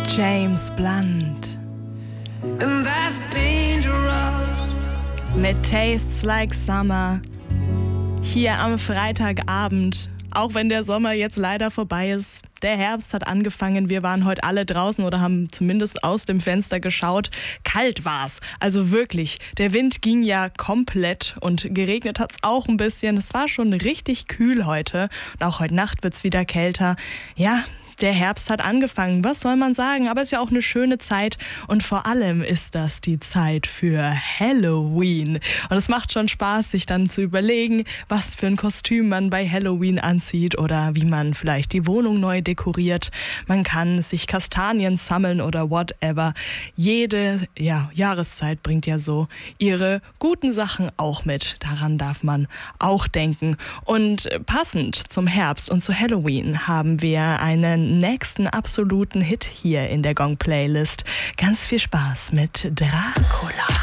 James Blunt and that's dangerous. mit Tastes Like Summer hier am Freitagabend. Auch wenn der Sommer jetzt leider vorbei ist. Der Herbst hat angefangen. Wir waren heute alle draußen oder haben zumindest aus dem Fenster geschaut. Kalt war's. Also wirklich. Der Wind ging ja komplett und geregnet hat's auch ein bisschen. Es war schon richtig kühl heute. Und auch heute Nacht wird's wieder kälter. Ja, der Herbst hat angefangen, was soll man sagen, aber es ist ja auch eine schöne Zeit und vor allem ist das die Zeit für Halloween. Und es macht schon Spaß, sich dann zu überlegen, was für ein Kostüm man bei Halloween anzieht oder wie man vielleicht die Wohnung neu dekoriert. Man kann sich Kastanien sammeln oder whatever. Jede Jahreszeit bringt ja so ihre guten Sachen auch mit. Daran darf man auch denken. Und passend zum Herbst und zu Halloween haben wir einen nächsten absoluten Hit hier in der Gong-Playlist. Ganz viel Spaß mit Dracula.